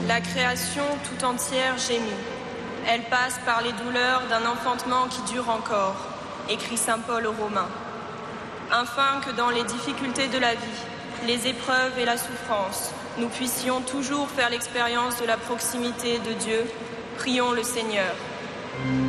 La création tout entière gémit. Elle passe par les douleurs d'un enfantement qui dure encore, écrit saint Paul aux Romains. Afin que dans les difficultés de la vie, les épreuves et la souffrance, nous puissions toujours faire l'expérience de la proximité de Dieu, prions le Seigneur.